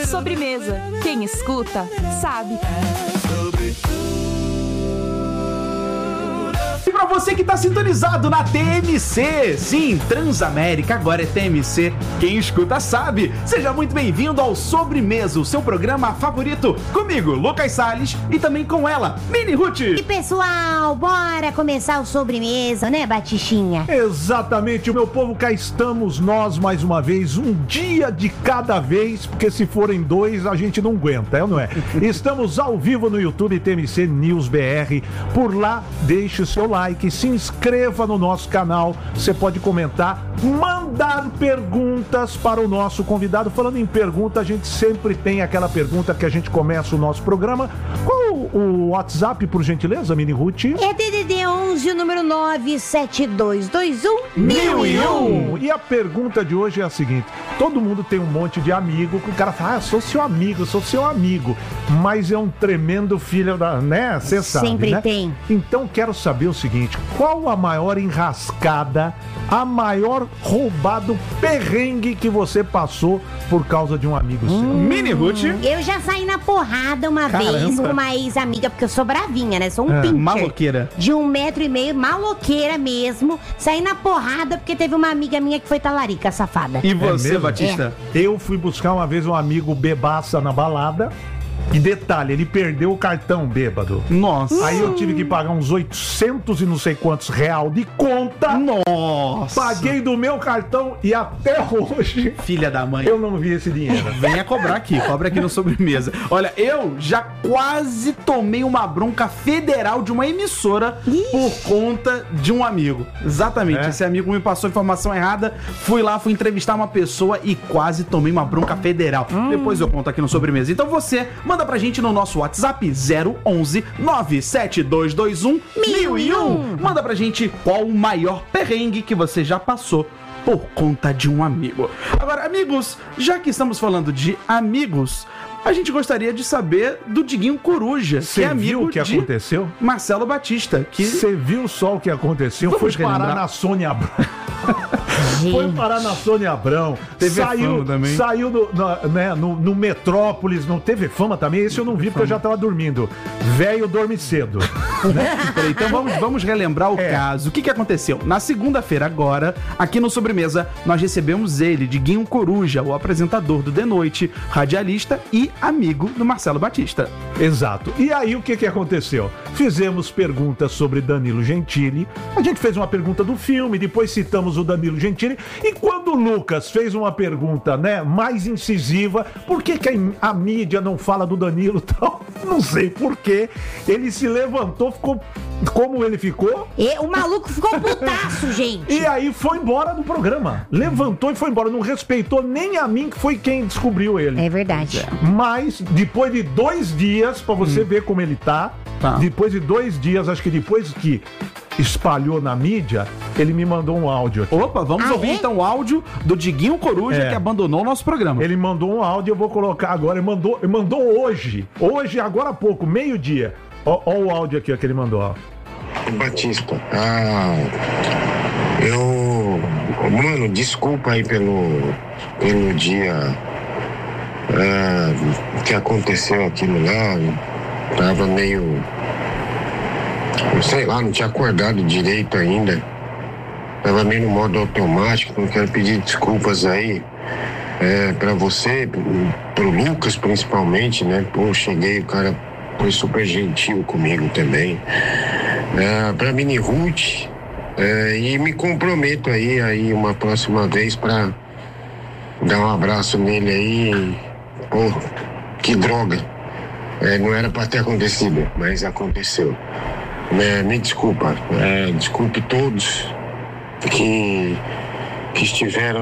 Sobremesa. Quem escuta, sabe. E pra você que tá sintonizado na TMC, sim, Transamérica, agora é TMC, quem escuta sabe. Seja muito bem-vindo ao Sobremesa, o seu programa favorito, comigo, Lucas Salles, e também com ela, Mini Ruth. E pessoal, bora começar o Sobremesa, né, Batichinha? Exatamente, meu povo, cá estamos nós mais uma vez, um dia de cada vez, porque se forem dois a gente não aguenta, é ou não é? Estamos ao vivo no YouTube TMC News BR, por lá deixe o seu like, se inscreva no nosso canal, você pode comentar, mandar perguntas para o nosso convidado. Falando em pergunta, a gente sempre tem aquela pergunta que a gente começa o nosso programa. Qual o WhatsApp, por gentileza, Mini Ruth? É DDD 11, o número 97221-1001. E a pergunta de hoje é a seguinte: todo mundo tem um monte de amigo que o cara fala, sou seu amigo, mas é um tremendo filho da, né? Você sabe, sempre, né? tem. Então quero saber o seguinte: qual a maior enrascada, a maior roubado perrengue que você passou por causa de um amigo seu? Mini Ruth. Eu já saí na porrada uma vez com uma ex-amiga, porque eu sou bravinha, né? Sou um pincher. Maloqueira. De 1,5 m, maloqueira mesmo. Saí na porrada porque teve uma amiga minha que foi talarica, safada. E você, mesmo? Batista? Eu fui buscar uma vez um amigo bebaça na balada. E detalhe, ele perdeu o cartão bêbado. Nossa. Aí eu tive que pagar uns 800 e não sei quantos real de conta. Nossa. Paguei do meu cartão e até hoje Filha da mãe. eu não vi esse dinheiro. Venha cobrar aqui, cobra aqui no Sobremesa. Olha, eu já quase tomei uma bronca federal de uma emissora por conta de um amigo. Exatamente, esse amigo me passou informação errada, fui entrevistar uma pessoa e quase tomei uma bronca federal. Depois eu conto aqui no Sobremesa. Então você manda pra gente no nosso WhatsApp 011 97221 1001. Manda pra gente qual o maior perrengue que você já passou por conta de um amigo. Agora, amigos, já que estamos falando de amigos, a gente gostaria de saber do Diguinho Coruja, que é amigo viu o que de aconteceu? Marcelo Batista. Você viu só o que aconteceu? Vamos Foi parar relembrar. na Sônia Abrão. Foi parar na Sônia Abrão. TV Fama também. Saiu no Metrópolis. Não teve Fama também? Esse eu não vi porque eu já tava dormindo. Velho dorme cedo. Peraí, então vamos relembrar o caso. O que aconteceu? Na segunda-feira agora, aqui no Sobremesa, nós recebemos ele, Diguinho Coruja, o apresentador do The Noite, radialista e amigo do Marcelo Batista. Exato. E aí o que aconteceu? Fizemos perguntas sobre Danilo Gentili. A gente fez uma pergunta do filme, depois citamos o Danilo Gentili. E quando o Lucas fez uma pergunta, né, mais incisiva, por que a mídia não fala do Danilo e tal? Não sei por quê. Ele se levantou, ficou como ele ficou. E o maluco ficou putaço, gente. E aí foi embora do programa. Levantou e foi embora. Não respeitou nem a mim, que foi quem descobriu ele. É verdade. Mas, depois de 2 dias, pra você ver como ele tá, depois de 2 dias, acho que depois que espalhou na mídia, ele me mandou um áudio aqui. Opa, vamos ouvir então o áudio do Diguinho Coruja, que abandonou o nosso programa. Ele mandou um áudio, eu vou colocar agora. Ele mandou hoje, agora há pouco, meio-dia. Ó o áudio aqui ó, que ele mandou, ó. Batista, mano, desculpa aí pelo dia que aconteceu aquilo lá. Tava meio, sei lá, não tinha acordado direito ainda. Tava meio no modo automático. Não quero pedir desculpas aí pra você, pro Lucas principalmente, né? Pô, cheguei, o cara foi super gentil comigo também. Pra Mini Ruth, e me comprometo aí uma próxima vez pra dar um abraço nele aí. Pô, que droga. Não era pra ter acontecido, mas aconteceu. Me desculpa. Desculpe todos que estiveram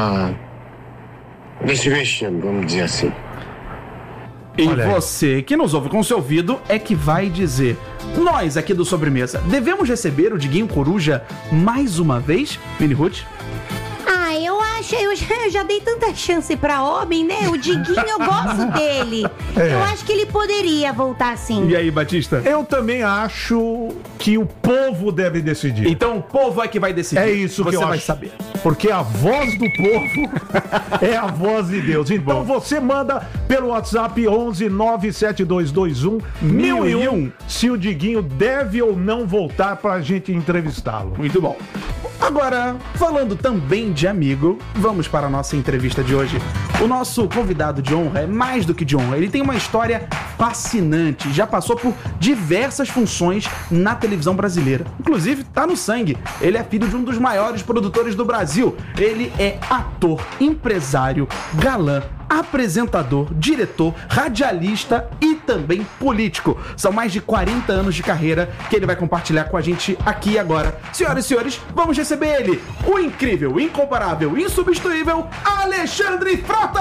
nesse vexame, vamos dizer assim. E você que nos ouve com seu ouvido é que vai dizer: nós aqui do Sobremesa devemos receber o Diguinho Coruja mais uma vez, Mini Ruth? Eu acho eu já dei tanta chance pra homem, né? O Diguinho, eu gosto dele. Eu acho que ele poderia voltar sim. E aí, Batista? Eu também acho que o povo deve decidir. Então o povo é que vai decidir. É isso que você eu vai acho. saber. Porque a voz do povo é a voz de Deus. Então você manda pelo WhatsApp 11 97221 1001 se o Diguinho deve ou não voltar pra gente entrevistá-lo. Muito bom. Agora, falando também de amigo, vamos para a nossa entrevista de hoje. O nosso convidado de honra é mais do que de honra. Ele tem uma história fascinante. Já passou por diversas funções na televisão brasileira. Inclusive, tá no sangue. Ele é filho de um dos maiores produtores do Brasil. Ele é ator, empresário, galã, apresentador, diretor, radialista e também político. São mais de 40 anos de carreira que ele vai compartilhar com a gente aqui e agora. Senhoras e senhores, vamos receber ele, o incrível, incomparável, insubstituível Alexandre Frota!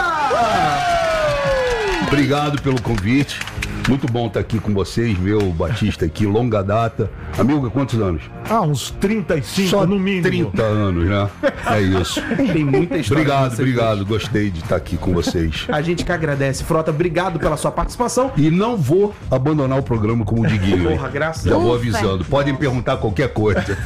Obrigado pelo convite. Muito bom estar aqui com vocês, meu Batista aqui, longa data. Amigo, há quantos anos? Uns 35 Só no mínimo. 30 anos, né? É isso. Tem muita história. Obrigado. Gostei de estar aqui com vocês. A gente que agradece. Frota, obrigado pela sua participação. E não vou abandonar o programa como o Diguinho. Porra, graças a Já Deus. vou avisando. Podem perguntar qualquer coisa.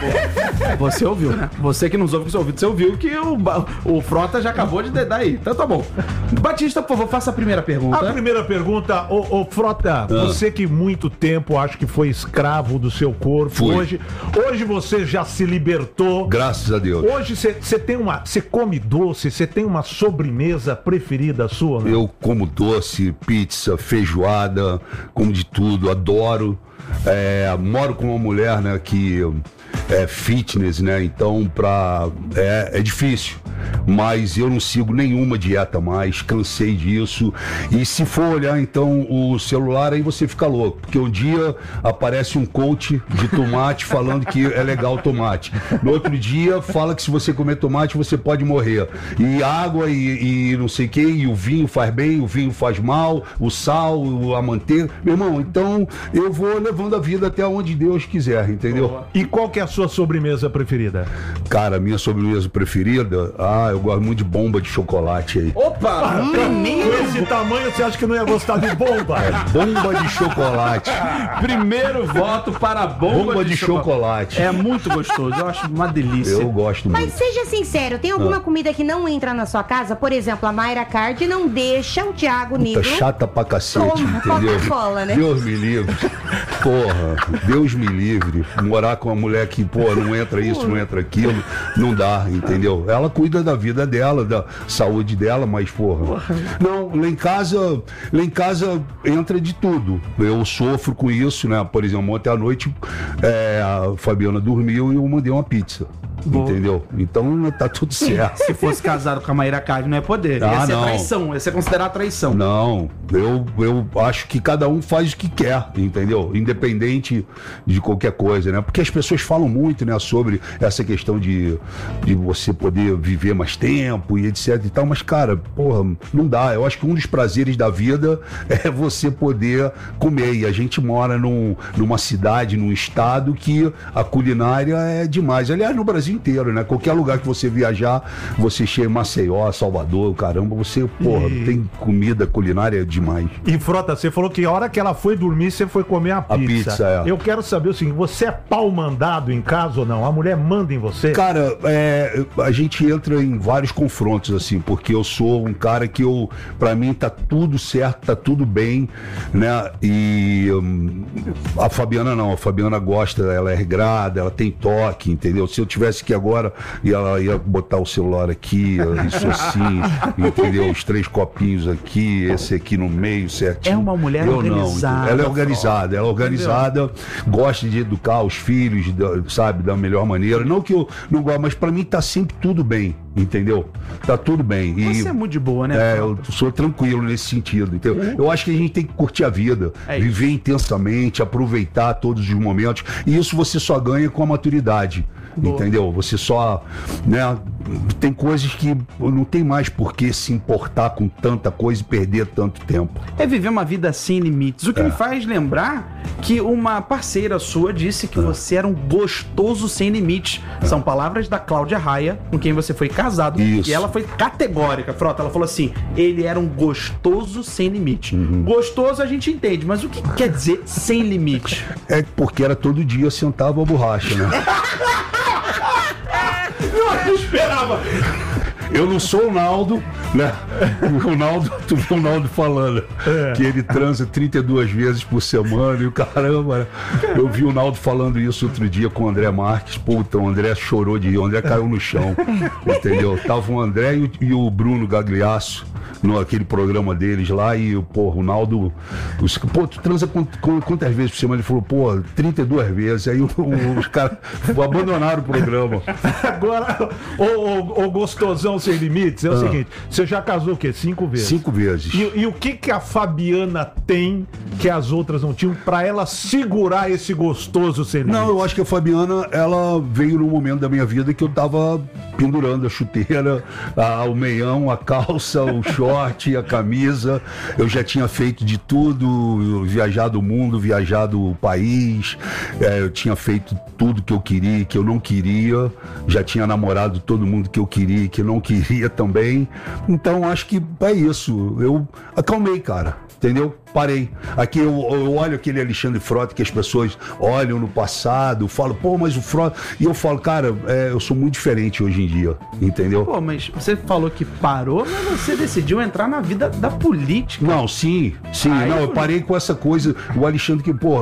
Você ouviu, né? Você que nos ouve com seu ouvido, você ouviu que o Frota já acabou de dedar aí. Então tá bom. Batista, por favor, faça a primeira pergunta. A primeira pergunta, ô Frota, você que muito tempo acho que foi escravo do seu corpo, Fui. hoje você já se libertou. Graças a Deus. Hoje você come doce, você tem uma sobremesa preferida sua, né? Eu como doce, pizza, feijoada, como de tudo, adoro. Moro com uma mulher, né, que é fitness, né, então é difícil, mas eu não sigo nenhuma dieta mais, cansei disso. E se for olhar então o celular, aí você fica louco, porque um dia aparece um coach de tomate falando que é legal tomate, no outro dia fala que se você comer tomate você pode morrer, e água e não sei o que, e o vinho faz bem, o vinho faz mal, o sal, a manteiga, meu irmão, então eu vou levando a vida até onde Deus quiser, entendeu? Boa. E qual que é a sua sobremesa preferida? Cara, minha sobremesa preferida, eu gosto muito de bomba de chocolate aí. Opa! Com esse tamanho você acha que não ia gostar de bomba? Bomba de chocolate. Primeiro voto para a bomba de chocolate. É muito gostoso, eu acho uma delícia. Eu gosto Mas muito. seja sincero, tem alguma comida que não entra na sua casa? Por exemplo, a Mayra Card não deixa o Thiago Puta, Negro. chata pra cacete, Toma entendeu? Coca-Cola, né? Deus me livre. Porra, Deus me livre. Morar com uma mulher que, não entra isso, não entra aquilo, não dá, entendeu? Ela cuida da vida dela, da saúde dela, mas, não, lá em casa entra de tudo. Eu sofro com isso, né? Por exemplo, ontem à noite a Fabiana dormiu e eu mandei uma pizza. Boa. Entendeu? Então tá tudo certo. Se fosse casado com a Mayra Card, não é poder. Ia ser não. traição, ia ser considerado traição. Não, eu acho que cada um faz o que quer, entendeu? Independente de qualquer coisa, né? Porque as pessoas falam muito, né, sobre essa questão de você poder viver mais tempo e etc e tal, mas, cara, não dá. Eu acho que um dos prazeres da vida é você poder comer. E a gente mora numa cidade, num estado que a culinária é demais. Aliás, no Brasil inteiro, né? Qualquer lugar que você viajar, você chega em Maceió, Salvador, caramba, você, tem comida culinária demais. E Frota, você falou que a hora que ela foi dormir, você foi comer a pizza. pizza, é. Eu quero saber o seguinte, você é pau mandado em casa ou não? A mulher manda em você? Cara, a gente entra em vários confrontos, assim, porque eu sou um cara que pra mim tá tudo certo, tá tudo bem, né? E a Fabiana não, a Fabiana gosta, ela é regrada, ela tem toque, entendeu? Se eu tivesse que agora, ela ia botar o celular aqui, isso assim, entendeu? Os 3 copinhos aqui, esse aqui no meio, certinho. É uma mulher organizada. Ela é organizada, gosta de educar os filhos, sabe, da melhor maneira. Não que eu não gosto, mas pra mim tá sempre tudo bem, entendeu? Tá tudo bem. Você é muito de boa, né? Eu sou tranquilo nesse sentido, entendeu? Eu acho que a gente tem que curtir a vida, viver intensamente, aproveitar todos os momentos, e isso você só ganha com a maturidade. Boa. Entendeu? Você só, né, tem coisas que não tem mais por que se importar com tanta coisa e perder tanto tempo. É viver uma vida sem limites. O que me faz lembrar que uma parceira sua disse que você era um gostoso sem limite. São palavras da Cláudia Raia, com quem você foi casado. Isso. E ela foi categórica, Frota. Ela falou assim, ele era um gostoso sem limite. Gostoso a gente entende, mas o que quer dizer sem limite? É porque era todo dia sentava a borracha, né? Eu não esperava. Eu não sou o Naldo, né? O Naldo, tu viu o Naldo falando que ele transa 32 vezes por semana e o caramba, né? Eu vi o Naldo falando isso outro dia com o André Marques. Puta, o André chorou de rir, o André caiu no chão, entendeu? Tava o André e o Bruno Gagliasso naquele programa deles lá e, pô, o Naldo... Pô, tu transa quantas vezes por semana? Ele falou, pô, 32 vezes. Aí os caras abandonaram o programa. Agora, o gostosão sem limites é o seguinte, você já casou o quê? 5 vezes? 5 vezes. E o que a Fabiana tem que as outras não tinham pra ela segurar esse gostoso sem limites? Não, eu acho que a Fabiana, ela veio num momento da minha vida que eu tava pendurando a chuteira, o meião, a calça, o short, a camisa. Eu já tinha feito de tudo, viajado o mundo, viajado o país. Eu tinha feito tudo que eu queria e que eu não queria. Já tinha namorado todo mundo que eu queria e que não queria também. Então acho que é isso. Eu acalmei, cara. Entendeu? Parei. Aqui eu olho aquele Alexandre Frota que as pessoas olham no passado, falam, pô, mas o Frota... E eu falo, cara, eu sou muito diferente hoje em dia, entendeu? Pô, mas você falou que parou, mas você decidiu entrar na vida da política. Não, sim. Aí, não, eu parei com essa coisa. O Alexandre que, pô,